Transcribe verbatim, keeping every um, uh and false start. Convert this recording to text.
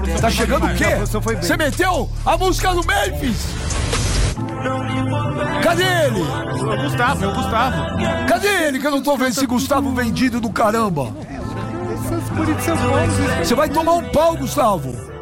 Tá chegando o quê? Não, professor, foi bem. Você meteu a música do Memphis? Cadê ele? É o Gustavo, é o Gustavo. Cadê ele que eu não tô vendo esse Gustavo vendido do caramba? Você vai tomar um pau, Gustavo.